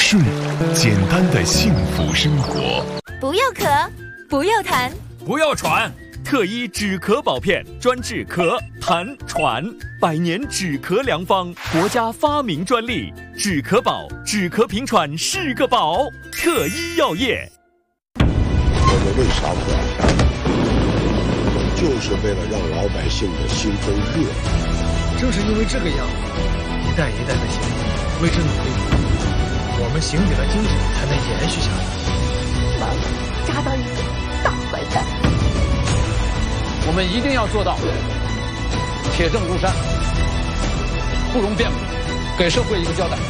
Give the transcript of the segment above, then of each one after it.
睡，简单的幸福生活。 不要咳，不要痰， 不要喘。特一止咳宝片专治咳、痰、喘，100年止咳良方，国家发明专利。止咳宝，止咳平喘是个宝。特一药业。 我们为啥不爱干？就是为了让老百姓的心中热。 正是因为这个样，一代一代的先人为之努力，我们刑警的精神才能延续下去。 完了，抓到一个大坏蛋。 我们一定要做到铁证如山，不容辩驳，给社会一个交代。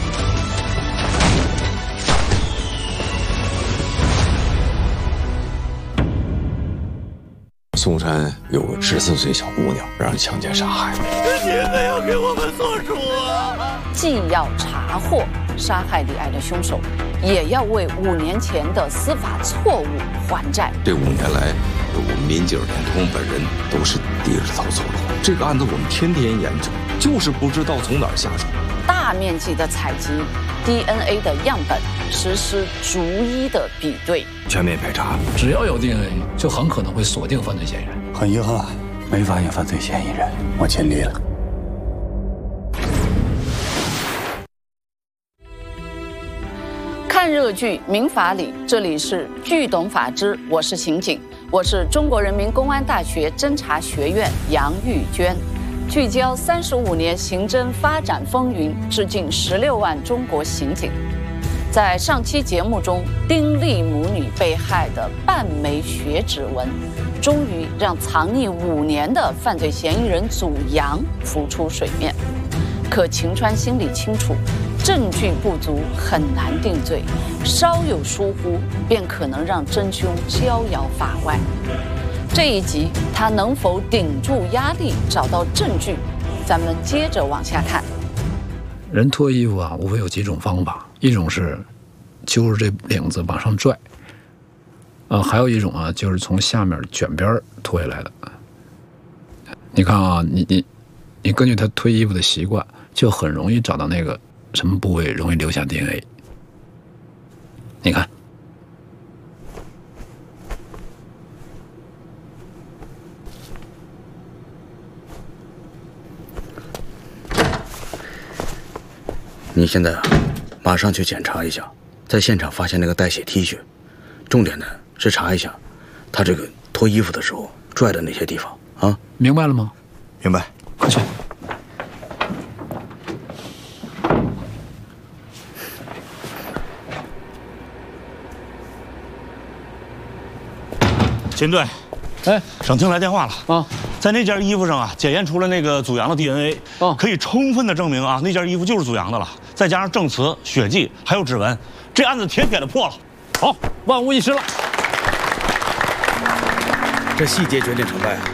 松山有个14岁小姑娘让人强奸杀害， 你们要给我们做主啊！ 既要查获杀害李艾的凶手，也要为5年前的司法错误还债。 这5年来，我们民警连同本人都是低着头走路。这个案子我们天天研究，就是不知道从哪儿下手。 大面积的采集 DNA 的样本，实施逐一的比对， 全面排查。 只要有 DNA， 就很可能会锁定犯罪嫌疑人。 很遗憾，没发现犯罪嫌疑人，我尽力了。 看热剧《民法理》，这里是剧懂法知，我是刑警，我是中国人民公安大学侦查学院杨玉娟，聚焦35年刑侦发展风云，致敬16万中国刑警。在上期节目中，丁力母女被害的半枚血指纹，终于让藏匿5年的犯罪嫌疑人祖阳浮出水面。可秦川心里清楚，证据不足很难定罪，稍有疏忽便可能让真凶逍遥法外。这一集他能否顶住压力找到证据？咱们接着往下看。 人脱衣服啊，无非有几种方法，一种是揪着这领子往上拽，还有一种啊，就是从下面卷边脱下来的。你看啊，你根据他脱衣服的习惯，就很容易找到那个什么部位容易留下 DNA。你看， 你现在啊，马上去检查一下，在现场发现那个带血 T 恤，重点呢是查一下他这个脱衣服的时候拽的那些地方啊。 明白了吗？ 明白， 快去。 秦队，省厅来电话了啊，在那件衣服上啊，检验出了那个祖阳的 DNA，可以充分的证明啊，那件衣服就是祖阳的了。再加上证词、血迹还有指纹，这案子铁的破了。 好，万无一失了。 这细节决定成败啊！